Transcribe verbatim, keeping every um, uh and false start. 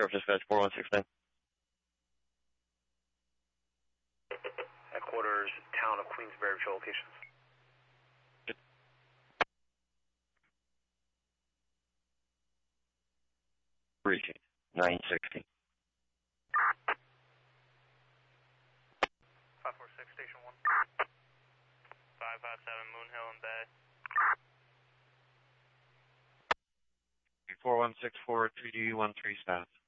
Surface Dispatch four one six nine. Headquarters, town of Queensbury, show locations. Reaching nine sixty. five four six, Station one. five five seven, Moon Hill and Bay. four one six four, three D one three staff.